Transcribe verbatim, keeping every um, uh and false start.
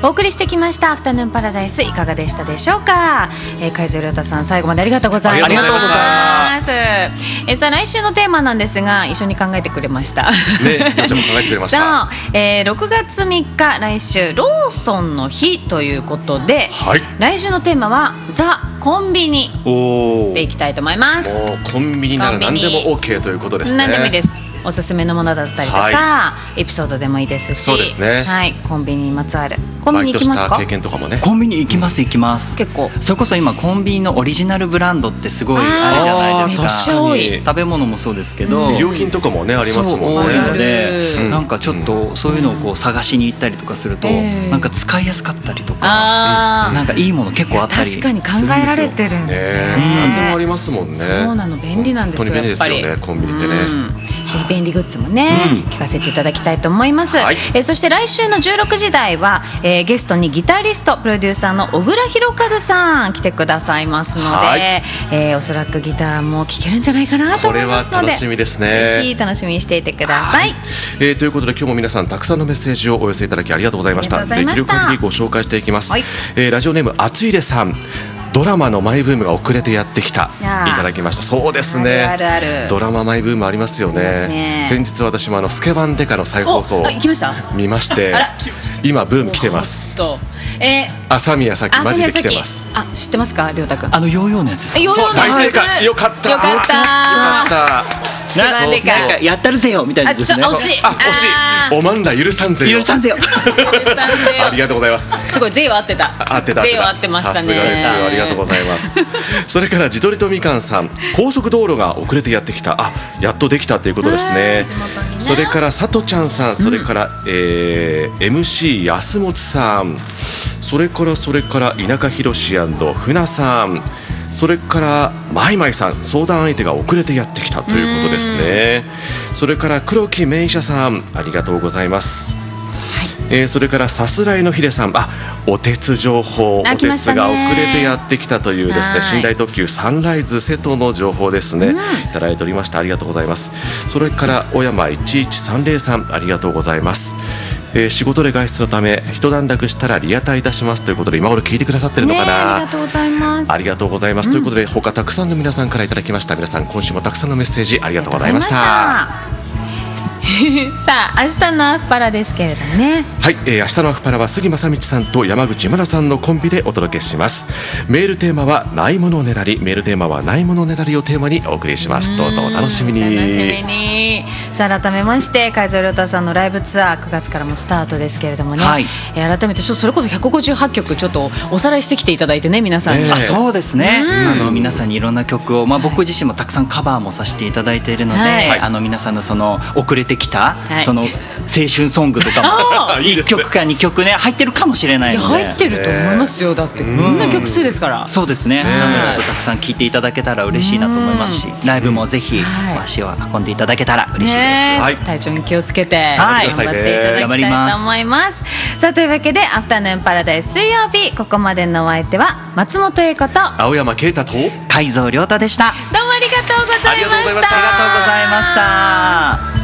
お送りしてきましたアフタヌーンパラダイス、いかがでしたでしょうか。えー、海蔵亮太さん、最後までありがとうございます。 ありがとうございます。 えー、さあ来週のテーマなんですが、一緒に考えてくれましたね、りょうちゃんも考えてくれましたそう、えー、ろくがつみっか、来週ローソンの日ということで、 はい、 来週のテーマはザ・コンビニでいきたいと思います。 もうコンビニなら何でも OK ということですね。 何でもいいです。おすすめのものだったりとか、はい、エピソードでもいいですし、 そうですね、 はい、コンビニにまつわる。コンビニ行きますか？ バイトした経験とかもね。 コンビニ行きます行きます。 結構それこそ今コンビニのオリジナルブランドってすごいあるじゃないですか。 めっちゃ多い。 食べ物もそうですけど、 衣料品とかもねありますもんね。 多いので、 うん、 なんかちょっとそういうのをこう探しに行ったりとかすると、うん、なんか使いやすかったりとか、 あ、 なんかいいもの結構あったりするんですよ。 確かに考えられてるんで、 ね、何でもありますもんね。 そうなの、便利なんですよ。 本当に便利ですよね、 やっぱりコンビニってね、 うん、ぜひ便利グッズもね、うん、聞かせていただきたいと思います、はい、えー、そして来週のじゅうろくじ台は、えー、ゲストにギタリストプロデューサーの小倉弘和さん来てくださいますので、はい、えー、おそらくギターも聴けるんじゃないかなと思いますので、 これは楽しみですね。 ぜひ楽しみにしていてください、はい、 えー、ということで今日も皆さんたくさんのメッセージをお寄せいただきありがとうございました。できる限りご紹介していきます、はい、えー、ラジオネームあついでさん、ドラマのマイブームが遅れてやってきた、いただきました。そうですね、 あるあるある、 ドラママイブームありますよ ね, ね先日私もあのスケバンデカの再放送を見まして今ブーム来てます。 えー、 朝宮咲マジで来てます。 あ、知ってますか、りょうたくん。 あのヨーヨーのやつですか。 ヨーヨーの大正解、よかったよかったよかったなんでかやったるぜよみたいなですね。 惜しい、 あ、惜しい、おまんら許さんぜよ、 許さんぜよありがとうございます。 すごい、税は合ってた、 合ってた、 税は合ってましたね。 さすがです、ありがとうございますそれから地鶏とみかんさん、高速道路が遅れてやってきた、あ、やっとできたということですね。 地元にね。 それからさとちゃんさん、それから、うん、えー、エムシー 安本さん、それからそれから田舎ひろし船さん、それからマイマイさん、相談相手が遅れてやってきたということですね。それから黒木名医者さん、ありがとうございます、はい、えー、それからさすらいのひでさん、あ、お鉄情報、お鉄が遅れてやってきたというですね、寝台特急サンライズ瀬戸の情報ですね、うん、いただいておりました。ありがとうございます。それから小山いちいちさんぜろさん、ありがとうございます。えー、仕事で外出のため一段落したらリアタイいたしますということで、今頃聞いてくださってるのかな、 ね、ありがとうございます。 ありがとうございます、うん、ということで他たくさんの皆さんからいただきました。皆さん今週もたくさんのメッセージありがとうございました。 さあ明日のアフパラですけれどもね、 はい、えー、明日のアフパラは杉正道さんと山口真奈さんのコンビでお届けします。メールテーマはないものねだり、メールテーマはないものねだりをテーマにお送りします。どうぞお楽しみに。 楽しみに。さあ改めまして海蔵亮太さんのライブツアーくがつからもスタートですけれどもね、はい、えー、改めてちょっとそれこそひゃくごじゅうはちきょくちょっとおさらいしてきていただいてね、皆さんに、 えー、あ、そうですね、あの皆さんにいろんな曲を、まあ、僕自身もたくさんカバーもさせていただいているので、はい、あの皆さんのその遅れてきた、はい、その青春ソングとかもいっきょくかにきょくね入ってるかもしれないので。 いや入ってると思いますよ。だってこんな曲数ですから。 そうですね、なのでちょっとたくさん聴いていただけたら嬉しいなと思いますし、ライブもぜひ足を運んでいただけたら嬉しいです、はい、 体調に気をつけて頑張っていただきたいと思います。さあというわけでアフタヌーンパラダイス水曜日、ここまでのお相手は松本英子と青山啓太と海蔵亮太でした。 どうもありがとうございました。 ありがとうございました。